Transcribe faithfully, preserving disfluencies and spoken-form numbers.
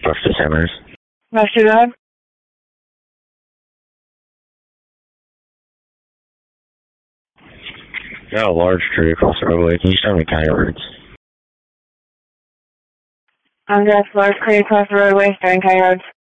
Justice Hammers. Master Dog? Got a large tree across the roadway. Can you tell me county roads? I'm Jeff, large tree across the roadway, starting county roads.